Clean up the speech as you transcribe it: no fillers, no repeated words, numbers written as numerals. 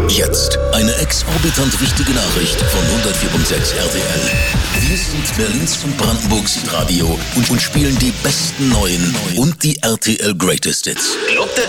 Jetzt eine exorbitant wichtige Nachricht von 104.6 RTL. Wir sind Berlins und Brandenburgs Radio und spielen die besten neuen und die RTL Greatest Hits.